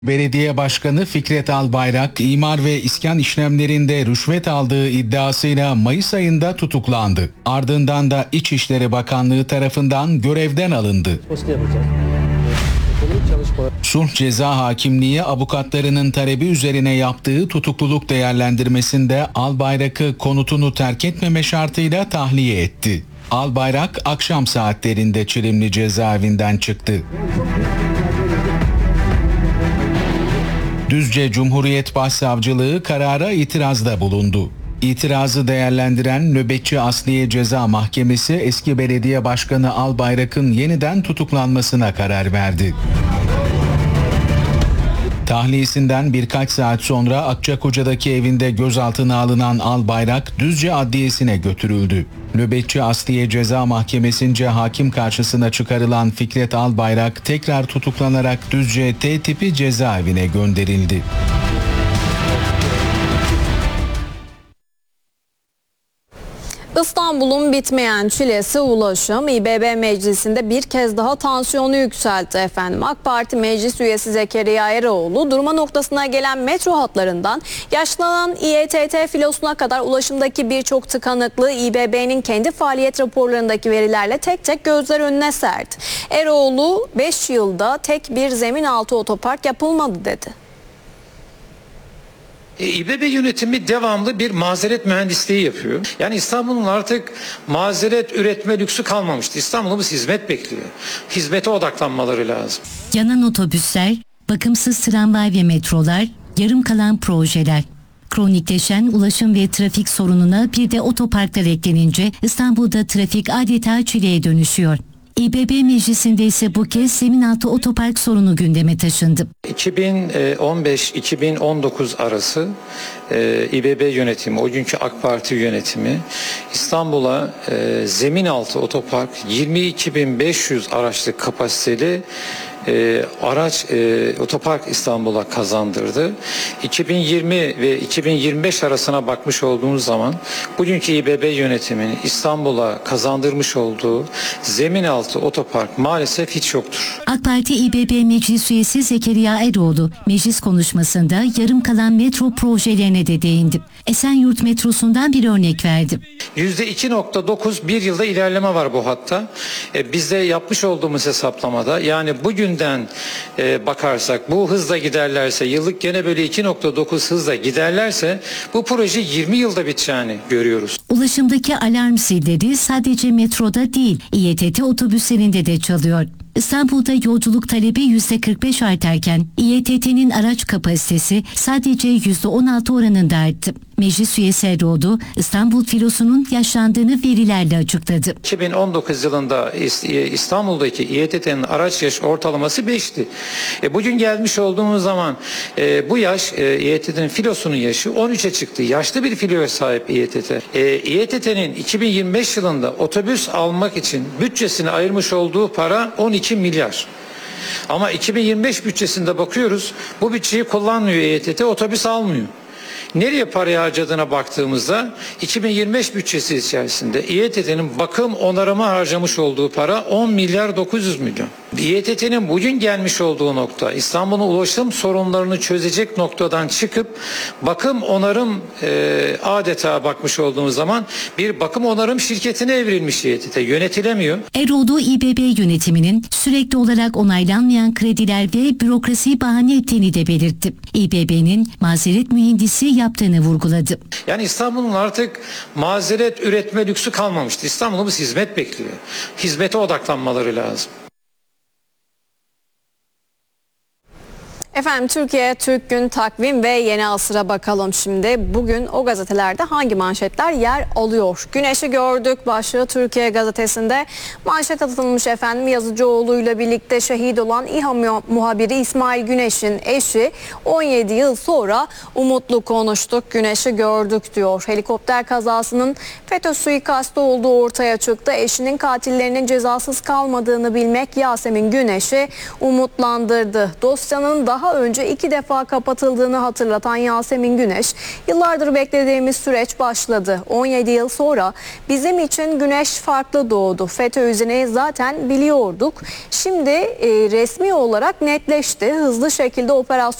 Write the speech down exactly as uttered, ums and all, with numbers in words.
Belediye Başkanı Fikret Albayrak, imar ve iskan işlemlerinde rüşvet aldığı iddiasıyla Mayıs ayında tutuklandı. Ardından da İçişleri Bakanlığı tarafından görevden alındı. Sulh Ceza Hakimliği avukatlarının talebi üzerine yaptığı tutukluluk değerlendirmesinde Albayrak'ı konutunu terk etmeme şartıyla tahliye etti. Albayrak akşam saatlerinde Çilimli cezaevinden çıktı. Düzce Cumhuriyet Başsavcılığı karara itirazda bulundu. İtirazı değerlendiren Nöbetçi Asliye Ceza Mahkemesi eski belediye başkanı Albayrak'ın yeniden tutuklanmasına karar verdi. Tahliyesinden birkaç saat sonra Akçakoca'daki evinde gözaltına alınan Albayrak Düzce Adliyesi'ne götürüldü. Nöbetçi Asliye Ceza Mahkemesi'nce hakim karşısına çıkarılan Fikret Albayrak tekrar tutuklanarak Düzce T tipi cezaevine gönderildi. İstanbul'un bitmeyen çilesi ulaşım. İBB Meclisi'nde bir kez daha tansiyonu yükseltti efendim. AK Parti Meclis Üyesi Zekeriya Eroğlu durma noktasına gelen metro hatlarından yaşlanan İETT filosuna kadar ulaşımdaki birçok tıkanıklığı İBB'nin kendi faaliyet raporlarındaki verilerle tek tek gözler önüne serdi. Eroğlu beş yılda tek bir zemin altı otopark yapılmadı dedi. İBB yönetimi devamlı bir mazeret mühendisliği yapıyor. Yani İstanbul'un artık mazeret üretme lüksü kalmamıştı. İstanbul'umuz hizmet bekliyor. Hizmete odaklanmaları lazım. Yanan otobüsler, bakımsız tramvay ve metrolar, yarım kalan projeler. Kronikleşen ulaşım ve trafik sorununa bir de otoparklar eklenince İstanbul'da trafik adeta çileye dönüşüyor. İBB Meclisi'nde ise bu kez zeminaltı otopark sorunu gündeme taşındı. iki bin on beş iki bin on dokuz arası e, İBB yönetimi, o günkü AK Parti yönetimi İstanbul'a e, zeminaltı otopark yirmi iki bin beş yüz araçlık kapasiteli E, araç e, otopark İstanbul'a kazandırdı. iki bin yirmi ve iki bin yirmi beş arasına bakmış olduğumuz zaman bugünkü İBB yönetiminin İstanbul'a kazandırmış olduğu zeminaltı otopark maalesef hiç yoktur. AK Parti İBB Meclis Üyesi Zekeriya Eroğlu meclis konuşmasında yarım kalan metro projelerine de değindi. Esenyurt metrosundan bir örnek verdi. yüzde iki nokta dokuz bir yılda ilerleme var bu hatta. E, biz de yapmış olduğumuz hesaplamada yani bugün E, bakarsak bu hızla giderlerse yıllık gene böyle iki nokta dokuz hızla giderlerse bu proje yirmi yılda biteceğini görüyoruz. Ulaşımdaki alarm zilleri sadece metroda değil İETT otobüslerinde de çalıyor. İstanbul'da yolculuk talebi yüzde kırk beş artarken İETT'nin araç kapasitesi sadece yüzde on altı oranında arttı. Meclis üyesi Eroğlu İstanbul filosunun yaşlandığını verilerle açıkladı. iki bin on dokuz yılında İstanbul'daki İETT'nin araç yaş ortalaması beşti. E, bugün gelmiş olduğumuz zaman e, bu yaş e, İETT'nin filosunun yaşı on üçe çıktı. Yaşlı bir filoya sahip İETT. E, İETT'nin iki bin yirmi beş yılında otobüs almak için bütçesine ayırmış olduğu para on iki milyar. Ama iki bin yirmi beş bütçesinde bakıyoruz bu bütçeyi kullanmıyor İETT, otobüs almıyor. Nereye parayı harcadığına baktığımızda iki bin yirmi beş bütçesi içerisinde İETT'nin bakım onarıma harcamış olduğu para on milyar dokuz yüz milyon. İETT'nin bugün gelmiş olduğu nokta İstanbul'un ulaşım sorunlarını çözecek noktadan çıkıp bakım onarım e, adeta bakmış olduğumuz zaman bir bakım onarım şirketine evrilmiş İETT, yönetilemiyor. Eroğlu İBB yönetiminin sürekli olarak onaylanmayan krediler ve bürokrasiyi bahane ettiğini de belirtti. İBB'nin mazeret mühendisi yaptığını vurguladı. Yani İstanbul'un artık mazeret üretme lüksü kalmamıştı. İstanbul'umuz hizmet bekliyor. Hizmete odaklanmaları lazım. Efendim Türkiye Türk Gün Takvim ve Yeni Asır'a bakalım şimdi. Bugün o gazetelerde hangi manşetler yer alıyor? Güneşi gördük başlığı Türkiye Gazetesi'nde manşet atılmış efendim. Yazıcıoğlu'yla birlikte şehit olan İHA muhabiri İsmail Güneş'in eşi on yedi yıl sonra umutlu konuştuk. Güneşi gördük diyor. Helikopter kazasının FETÖ suikastı olduğu ortaya çıktı. Eşinin katillerinin cezasız kalmadığını bilmek Yasemin Güneş'i umutlandırdı. Dosyanın daha daha önce iki defa kapatıldığını hatırlatan Yasemin Güneş, yıllardır beklediğimiz süreç başladı. on yedi yıl sonra bizim için güneş farklı doğdu. FETÖ izini zaten biliyorduk. Şimdi e, resmi olarak netleşti. Hızlı şekilde operasyon